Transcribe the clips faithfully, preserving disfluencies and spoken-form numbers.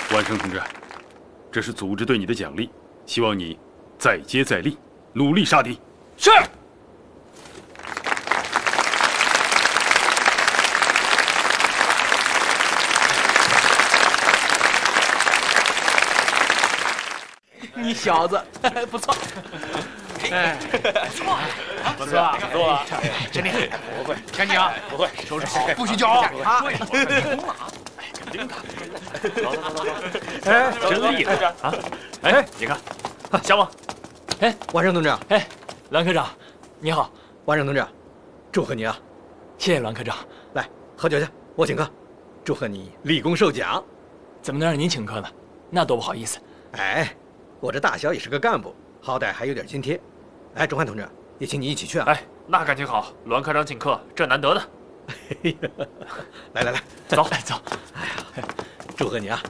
万胜同志，这是组织对你的奖励，希望你再接再厉，努力杀敌。 是。你小子不错，哎，不错，不错，不错，真厉害！不会，赶紧啊，不会，收拾好，不许骄傲啊！说一声，成功了啊！哎，肯定的。走走走走走。哎，真厉害啊！哎，你看，小王， 哎，万胜同志， 哎，栾科长，你好， 万胜同志，祝贺你啊！ 谢谢栾科长。 来，喝酒去，我请客，祝贺你立功受奖。 怎么能让您请客呢？那多不好意思。 哎。我这大小也是个干部，好歹还有点津贴。哎，钟汉同志，也请你一起去啊！ 哎，那感情好，栾科长请客，这难得的。 来来来， 走走。 哎呀，祝贺你啊！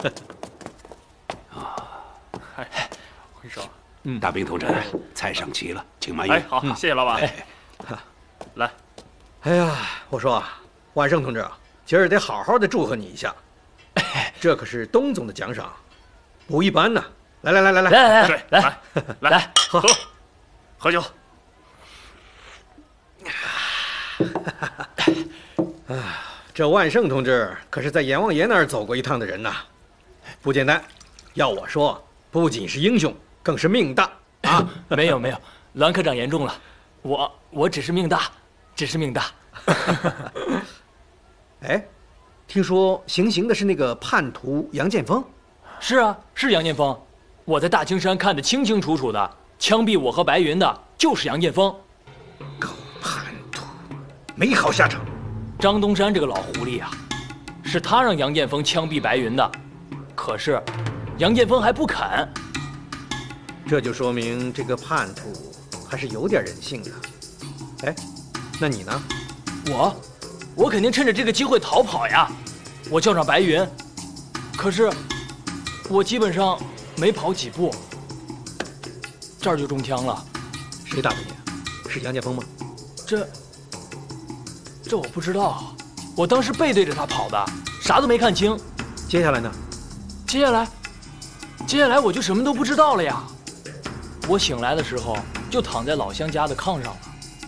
啊，哎，我跟你说， 嗯，大兵同志，菜上齐了，请慢用。 哎，好，谢谢老板。哎，来。 哎呀，我说啊，万胜同志啊，今儿得好好的祝贺你一下，这可是东总的奖赏，不一般呐。来来来来来来来来来来来喝喝喝酒。 啊，这万胜同志可是在阎王爷那儿走过一趟的人呐，不简单。要我说，不仅是英雄，更是命大啊！ 没有没有，栾科长言重了，我我只是命大，只是命大。 哎，听说行刑的是那个叛徒杨建锋？ 是啊，是杨建锋。我在大青山看得清清楚楚的，枪毙我和白云的就是杨建锋。 狗叛徒，没好下场。 张东山这个老狐狸啊，是他让杨建锋枪毙白云的，可是杨建锋还不肯。 这就说明这个叛徒还是有点人性的。哎，那你呢？ 我，我肯定趁着这个机会逃跑呀！我叫上白云，可是我基本上没跑几步，这儿就中枪了。 谁打的你？是杨建锋吗？ 这，这我不知道。我当时背对着他跑的，啥都没看清。 接下来呢？ 接下来，接下来我就什么都不知道了呀。我醒来的时候就躺在老乡家的炕上了。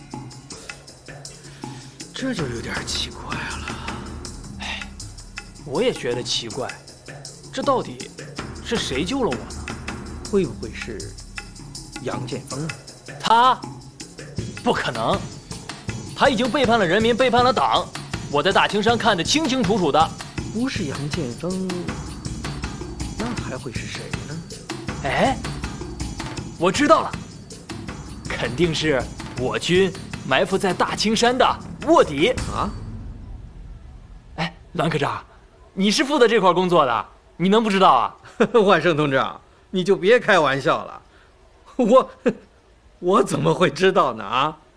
这就有点奇怪了。 哎，我也觉得奇怪，这到底是谁救了我呢？ 会不会是杨建锋呢？ 他不可能，他已经背叛了人民，背叛了党。我在大青山看得清清楚楚的。 不是杨建锋，那还会是谁呢？ 哎，我知道了，肯定是我军埋伏在大青山的卧底啊！ 哎，栾科长，你是负责这块工作的，你能不知道啊？ 万胜同志，你就别开玩笑了，我我怎么会知道呢？啊！